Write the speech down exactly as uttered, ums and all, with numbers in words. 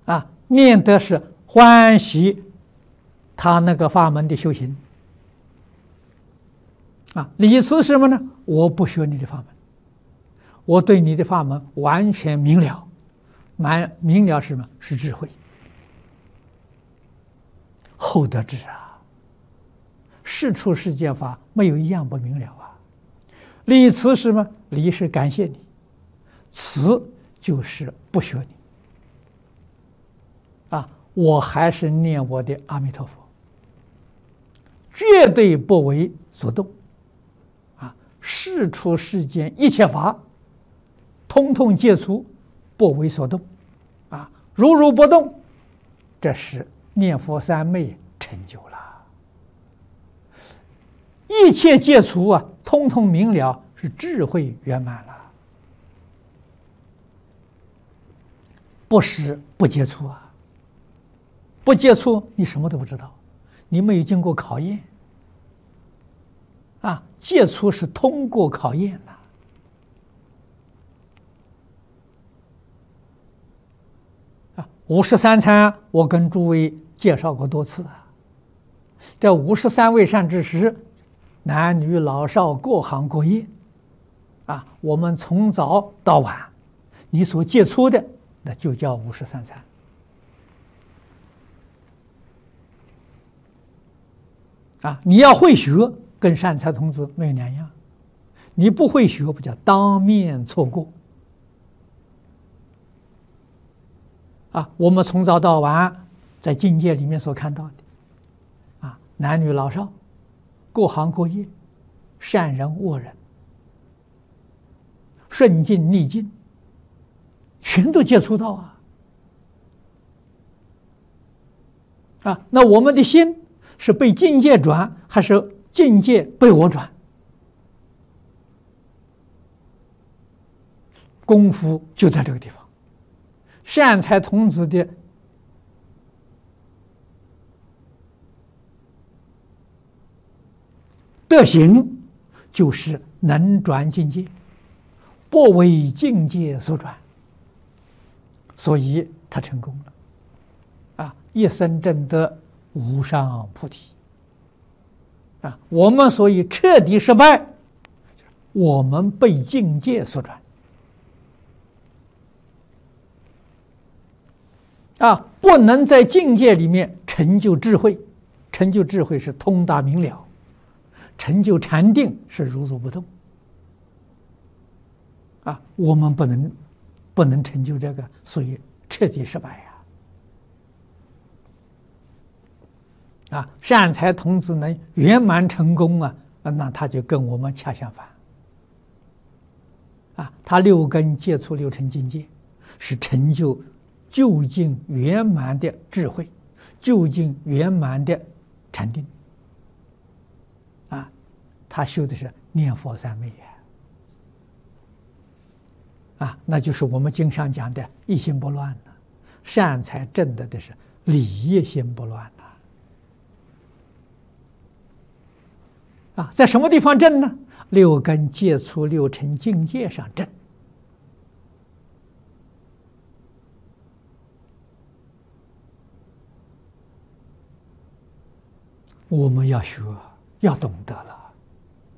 啊，念的是欢喜他那个法门的修行。啊，理慈是什么呢？我不学你的法门，我对你的法门完全明了，满明了是什么？是智慧，厚德智啊！世出世间法没有一样不明了啊。理慈是什么？理是感谢你，慈就是不学你。啊，我还是念我的阿弥陀佛，绝对不为所动。啊，世出世间一切法，通通戒除，不为所动。啊，如如不动，这是念佛三昧成就了。一切戒除啊，通通明了，是智慧圆满了。不是不接触啊，不接触你什么都不知道，你没有经过考验啊。戒除是通过考验的啊。五十三参我跟诸位介绍过多次啊，这五十三位善知识，男女老少各行各业啊，我们从早到晚，你所接触的那就叫五十三参啊。你要会学，跟善财童子没有两样；你不会学，不叫当面错过啊。我们从早到晚在境界里面所看到的啊，男女老少，各行各业，善人恶人，顺境逆境，全都接触到啊！啊，那我们的心是被境界转，还是境界被我转？功夫就在这个地方。善财童子的德行，就是能转境界，不为境界所转，所以他成功了，啊，一生证得无上菩提，啊，我们所以彻底失败，我们被境界所转，啊，不能在境界里面成就智慧，成就智慧是通达明了。成就禅定是如如不动，啊，我们不能不能成就这个，所以彻底失败呀！啊，善财童子能圆满成功啊，那他就跟我们恰相反。啊，他六根接触六尘境界，是成就究竟圆满的智慧，究竟圆满的禅定。他修的是念佛三昧呀，啊，那就是我们经上讲的一心不乱了。善财证得的是理一心不乱了，啊，在什么地方证呢？六根接触六尘境界上证。我们要学，要懂得了。